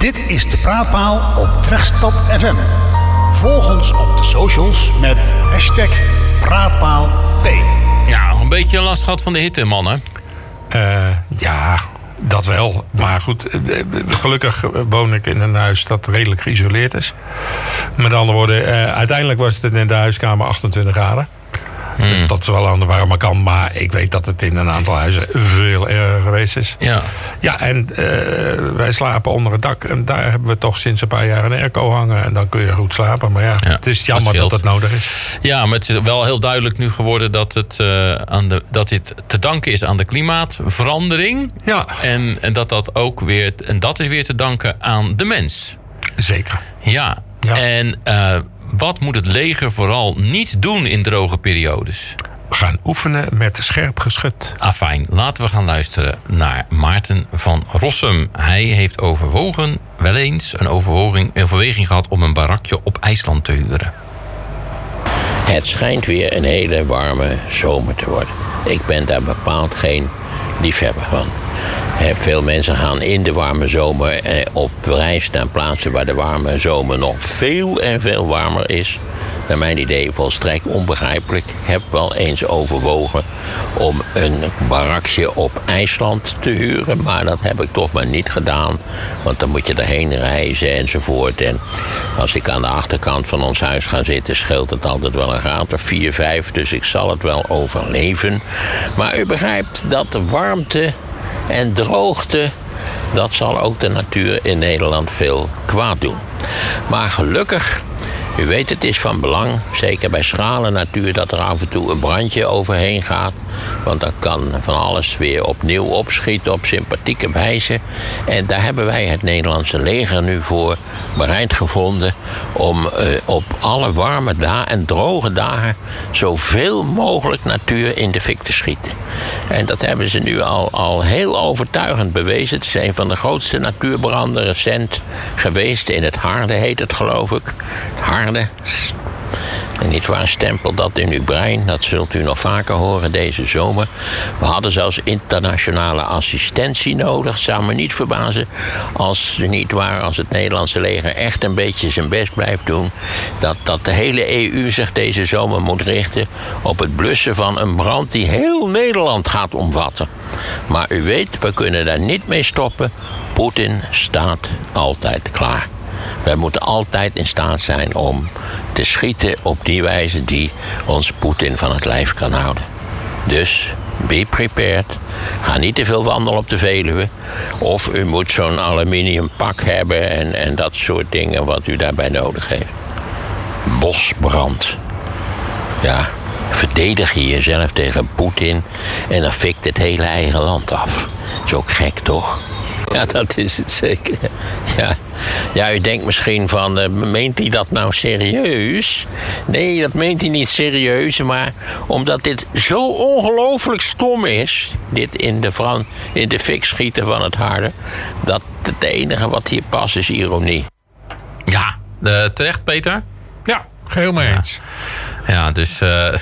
Dit is de Praatpaal op Tregstad FM. Volg ons op de socials met #PraatpaalP. Ja, een beetje last gehad van de hitte, mannen. Ja, dat wel. Maar goed, gelukkig woon ik in een huis dat redelijk geïsoleerd is. Met andere woorden, uiteindelijk was het in de huiskamer 28 graden. Dus dat is wel aan de warme kant. Maar ik weet dat het in een aantal huizen veel erger geweest is. Ja, en wij slapen onder het dak. En daar hebben we toch sinds een paar jaar een airco hangen. En dan kun je goed slapen. Maar ja, het is jammer dat het nodig is. Ja, maar het is wel heel duidelijk nu geworden dat dit te danken is aan de klimaatverandering. Ja. En dat ook weer. En dat is weer te danken aan de mens. Zeker. Ja. En wat moet het leger vooral niet doen in droge periodes? We gaan oefenen met scherp geschut. Fijn, laten we gaan luisteren naar Maarten van Rossum. Hij heeft wel eens een overweging gehad om een barakje op IJsland te huren. Het schijnt weer een hele warme zomer te worden. Ik ben daar bepaald geen liefhebber van. Veel mensen gaan in de warme zomer op reis naar plaatsen waar de warme zomer nog veel en veel warmer is. Naar mijn idee volstrekt onbegrijpelijk. Ik heb wel eens overwogen om een barakje op IJsland te huren. Maar dat heb ik toch maar niet gedaan. Want dan moet je erheen reizen enzovoort. En als ik aan de achterkant van ons huis ga zitten, scheelt het altijd wel een graad of 4, 5. Dus ik zal het wel overleven. Maar u begrijpt dat de warmte en droogte, dat zal ook de natuur in Nederland veel kwaad doen. Maar gelukkig, u weet, het is van belang, zeker bij schrale natuur, dat er af en toe een brandje overheen gaat. Want dan kan van alles weer opnieuw opschieten op sympathieke wijze. En daar hebben wij het Nederlandse leger nu voor bereid gevonden om op alle warme en droge dagen zoveel mogelijk natuur in de fik te schieten. En dat hebben ze nu al heel overtuigend bewezen. Het is een van de grootste natuurbranden recent geweest. In het Harde heet het, geloof ik. Harde. En niet waar, stempel dat in uw brein. Dat zult u nog vaker horen deze zomer. We hadden zelfs internationale assistentie nodig. Het zou me niet verbazen als het Nederlandse leger echt een beetje zijn best blijft doen. Dat de hele EU zich deze zomer moet richten op het blussen van een brand die heel Nederland gaat omvatten. Maar u weet, we kunnen daar niet mee stoppen. Poetin staat altijd klaar. Wij moeten altijd in staat zijn om te schieten op die wijze die ons Poetin van het lijf kan houden. Dus be prepared. Ga niet te veel wandelen op de Veluwe. Of u moet zo'n aluminium pak hebben en dat soort dingen wat u daarbij nodig heeft. Bosbrand. Ja, verdedig je jezelf tegen Poetin en dan fikt het hele eigen land af. Is ook gek, toch? Ja, dat is het zeker. Ja, u denkt misschien van, meent hij dat nou serieus? Nee, dat meent hij niet serieus, maar omdat dit zo ongelooflijk stom is, dit in de fik schieten van het Harde, dat het enige wat hier past is ironie. Ja, terecht, Peter? Ja, geheel mee eens. Ja, dus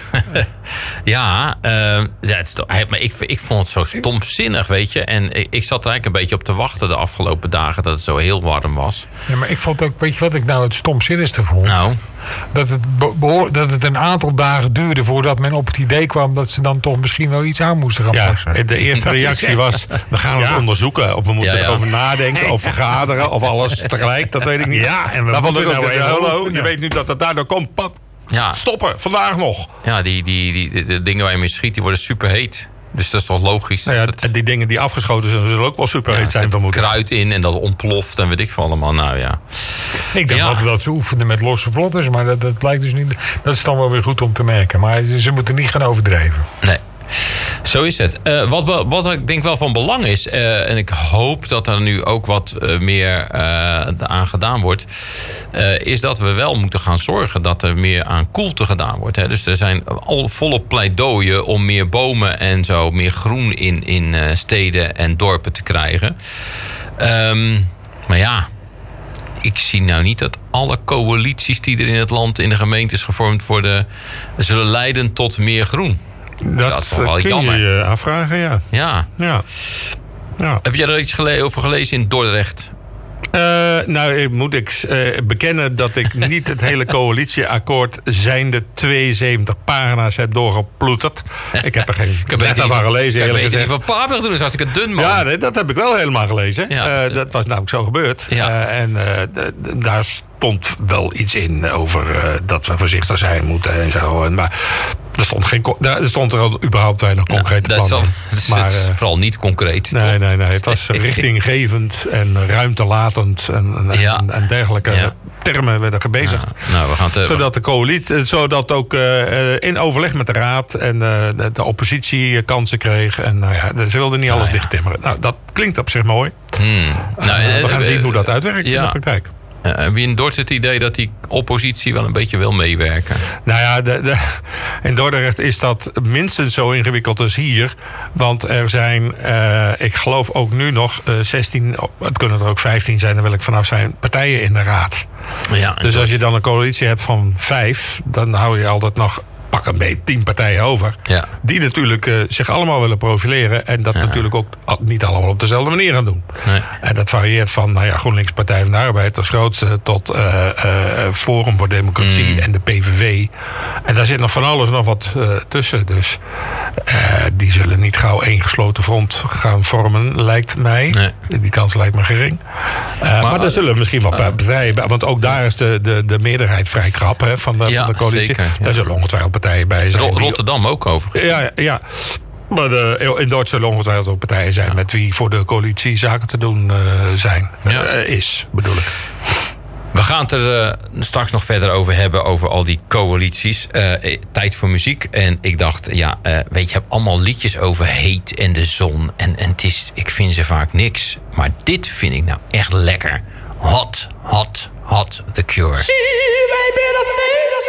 maar ik vond het zo stomzinnig, weet je. En ik zat er eigenlijk een beetje op te wachten de afgelopen dagen dat het zo heel warm was. Ja, maar ik vond ook, weet je wat ik nou het stomzinnigste vond? Nou? Dat het een aantal dagen duurde voordat men op het idee kwam dat ze dan toch misschien wel iets aan moesten gaan passen. Ja, de eerste reactie was, we gaan het onderzoeken. Of we moeten erover nadenken, of vergaderen, of alles tegelijk. Dat weet ik niet. Ja, en dan vond ik ook, hallo, je weet nu dat het daardoor komt. Pap. Ja. Stoppen, vandaag nog. Ja, die dingen waar je mee schiet, die worden superheet. Dus dat is toch logisch. Nou ja, en die dingen die afgeschoten zijn, zullen ook wel superheet zijn. Er zit kruid in en dat ontploft en weet ik veel allemaal. Nou ja. Ik dacht altijd dat ze oefenden met losse vlotters, maar dat blijkt dus niet. Dat is dan wel weer goed om te merken. Maar ze moeten niet gaan overdrijven. Nee. Zo is het. Wat ik denk wel van belang is, en ik hoop dat er nu ook wat meer aan gedaan wordt, is dat we wel moeten gaan zorgen dat er meer aan koelte gedaan wordt. Hè. Dus er zijn al volop pleidooien om meer bomen en zo, meer groen in steden en dorpen te krijgen. Maar ja, ik zie nou niet dat alle coalities die er in het land, in de gemeente is gevormd worden, zullen leiden tot meer groen. Dat is wel jammer. Kun je je afvragen, ja. Ja. Heb jij er iets over gelezen in Dordrecht? Nou, moet ik bekennen dat ik niet het hele coalitieakkoord zijnde 72 pagina's heb doorgeploeterd. Ik heb er geen letter van gelezen, eerlijk gezegd. Van Paper doen is hartstikke dun, man. Ja, dat heb ik wel helemaal gelezen. Ja, dat was namelijk zo gebeurd. Ja. Daar stond wel iets in over dat we voorzichtig zijn moeten en zo. Maar er stond er überhaupt weinig concrete plannen in. Dat is vooral niet concreet. Nee. Het was richtinggevend en ruimtelatend en dergelijke termen werden gebezigd. Nou, we gaan zodat de coalitie, zodat ook in overleg met de raad en de oppositie kansen kreeg. En ze wilden niet alles dichttimmeren. Nou, dat klinkt op zich mooi. We gaan zien hoe dat uitwerkt in de praktijk. Heb je in Dordrecht het idee dat die oppositie wel een beetje wil meewerken? Nou ja, in Dordrecht is dat minstens zo ingewikkeld als hier. Want er zijn, ik geloof ook nu nog 16, het kunnen er ook 15 zijn, daar wil ik vanaf zijn, partijen in de raad. Ja, dus als je dan een coalitie hebt van 5, dan hou je altijd nog pak een beetje 10 partijen over. Ja. Die natuurlijk zich allemaal willen profileren. En dat natuurlijk ook niet allemaal op dezelfde manier gaan doen. Nee. En dat varieert van GroenLinks, Partij van de Arbeid als grootste, tot Forum voor Democratie en de PVV. En daar zit nog van alles nog wat tussen. Dus die zullen niet gauw één gesloten front gaan vormen, lijkt mij. Nee. Die kans lijkt me gering. Maar er zullen misschien wel partijen, want ook daar is de meerderheid vrij krap van de coalitie. Zeker, daar zullen ongetwijfeld partijen bij zijn. Rotterdam ook overigens. Ja. Maar in Duitsland zullen ongetwijfeld ook partijen zijn met wie voor de coalitie zaken te doen zijn. Bedoel ik. We gaan het er straks nog verder over hebben, over al die coalities. Tijd voor muziek. En ik dacht, weet je hebt allemaal liedjes over heet en de zon. En het is, ik vind ze vaak niks. Maar dit vind ik nou echt lekker. Hot, hot, hot, The Cure. She may be the face